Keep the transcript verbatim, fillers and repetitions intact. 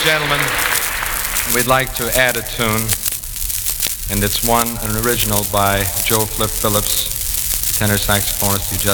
gentlemen, we'd like to add a tune, and it's one, an original by Joe Flip Phillips, tenor saxophonist who just